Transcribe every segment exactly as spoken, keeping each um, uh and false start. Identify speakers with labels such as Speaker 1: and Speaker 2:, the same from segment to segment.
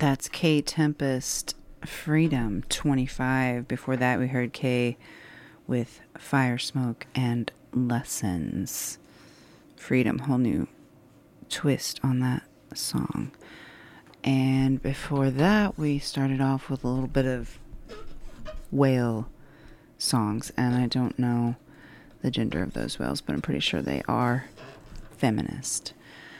Speaker 1: That's K Tempest Freedom twenty-five. Before that, we heard K with Fire, Smoke, and Lessons. Freedom, whole new twist on that song. And before that, we started off with a little bit of whale songs. And I don't know the gender of those whales, but I'm pretty sure they are feminist.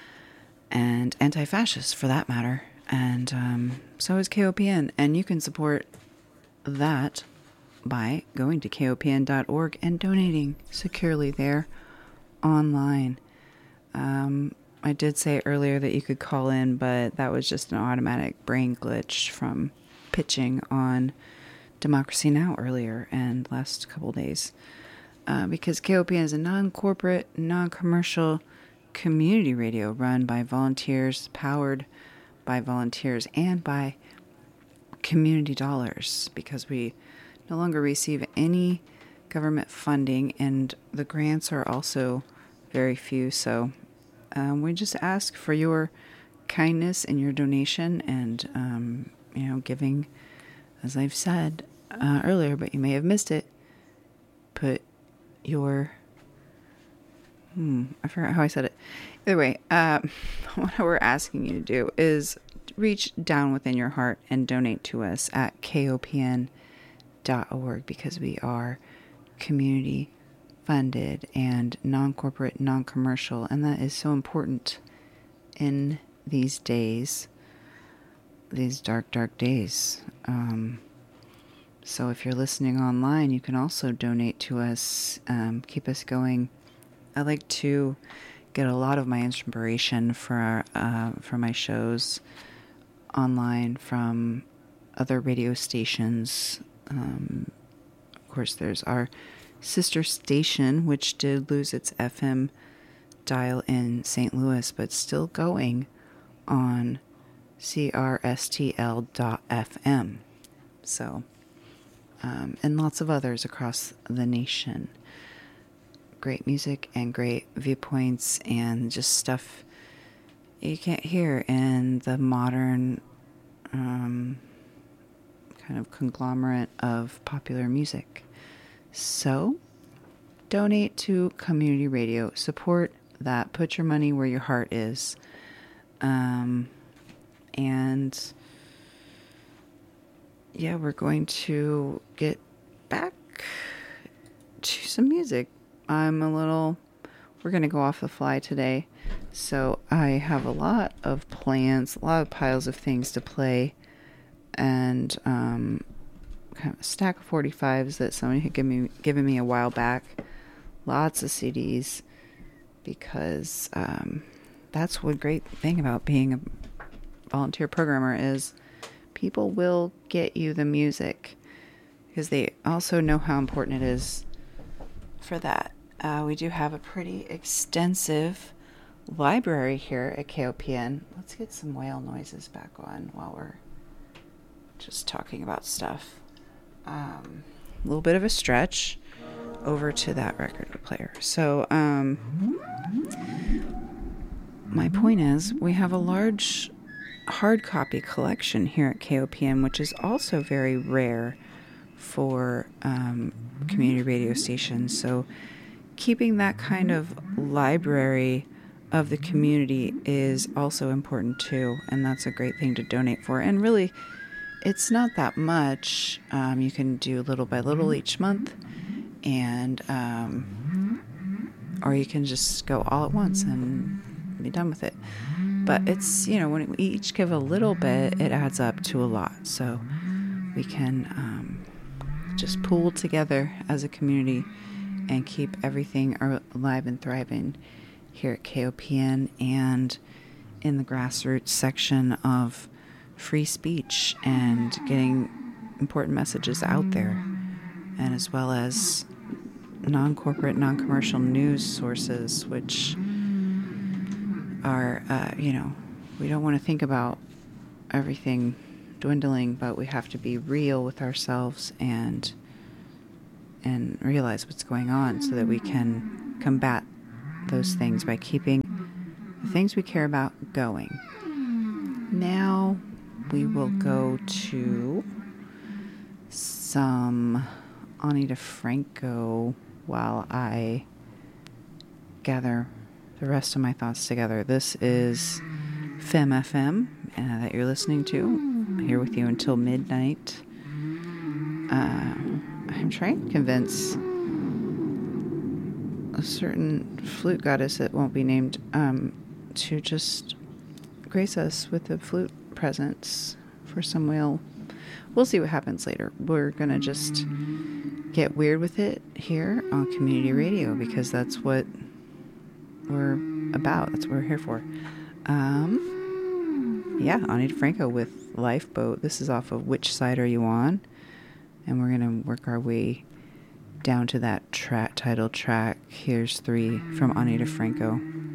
Speaker 1: And anti-fascist, for that matter. And um, so is K O P N. And you can support that by going to K O P N dot org and donating securely there online. Um, I did say earlier that you could call in, but that was just an automatic brain glitch from pitching on Democracy Now! Earlier and last couple days. Uh, because K O P N is a non-corporate, non-commercial community radio run by volunteers, powered by volunteers, and by community dollars, because we no longer receive any government funding, and the grants are also very few. So um, we just ask for your kindness and your donation, and um, you know, giving, as I've said uh, earlier, but you may have missed it. Put your Hmm, I forgot how I said it. Either way, uh, what we're asking you to do is reach down within your heart and donate to us at K O P N dot org, because we are community funded and non-corporate, non-commercial, and that is so important in these days, these dark, dark days. Um, so if you're listening online, you can also donate to us, um, keep us going. I like to get a lot of my inspiration for uh, for my shows online from other radio stations. Um, of course, there's our sister station, which did lose its F M dial in Saint Louis, but still going on C R S T L dot F M. So, um, and lots of others across the nation. Great music and great viewpoints and just stuff you can't hear in the modern um, kind of conglomerate of popular music. So donate to community radio. Support that. Put your money where your heart is. Um, and yeah, we're going to get back to some music. I'm a little, we're going to go off the fly today. So I have a lot of plans, a lot of piles of things to play, and um, kind of a stack of forty-fives that somebody had given me, given me a while back. Lots of C Ds, because um, that's one great thing about being a volunteer programmer is people will get you the music, because they also know how important it is for that. Uh, we do have a pretty extensive library here at K O P N. Let's get some whale noises back on while we're just talking about stuff. Um, a little bit of a stretch over to that record player. So, um, my point is, we have a large hard copy collection here at K O P N, which is also very rare for um, community radio stations. So keeping that kind of library of the community is also important too, and that's a great thing to donate for. And really, it's not that much. Um, you can do little by little each month, and um, or you can just go all at once and be done with it. But it's, you know, when we each give a little bit, it adds up to a lot. So we can um, just pool together as a community and keep everything alive and thriving here at K O P N and in the grassroots section of free speech and getting important messages out there, and as well as non-corporate, non-commercial news sources, which are, uh, you know, we don't want to think about everything dwindling, but we have to be real with ourselves and and realize what's going on so that we can combat those things by keeping the things we care about going. Now we will go to some Ani DeFranco while I gather the rest of my thoughts together. This is Femme F M uh, that you're listening to. I'm here with you until midnight. Uh, I'm trying to convince a certain flute goddess that won't be named um, to just grace us with a flute presence for some whale. We'll see what happens later. We're going to just get weird with it here on community radio because that's what we're about. That's what we're here for. Um, yeah, Ani DeFranco with Lifeboat. This is off of Which Side Are You On? And we're going to work our way down to that track, title track. Here's three from Ani DeFranco.